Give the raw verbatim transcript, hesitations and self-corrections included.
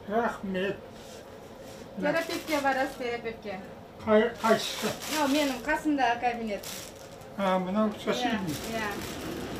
Рахмет. Терапевтке барасыз, терапевтке. Қайсысы? Мынау менің қасымдағы кабинет. А, мынау Иә, соседний. иә.